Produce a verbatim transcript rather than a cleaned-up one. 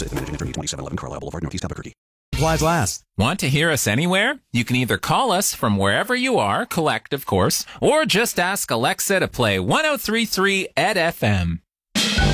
Associates, managing attorney, twenty-seven eleven Carlisle Boulevard, Northeast Albuquerque. Supplies last. Want to hear us anywhere? You can either call us from wherever you are, collect, of course, or just ask Alexa to play one oh three point three E D F M.